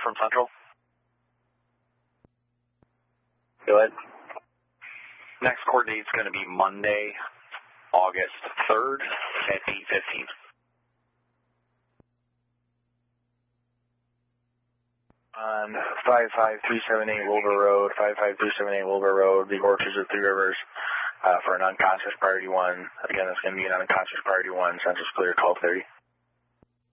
from Central. Go ahead. Next court date is going to be Monday, August 3rd at 8:15. On 55378 Wilbur Road, 55378 Wilbur Road, the Orchards of Three Rivers, for an unconscious priority 1. Again, it's going to be an unconscious priority 1, census clear 1230.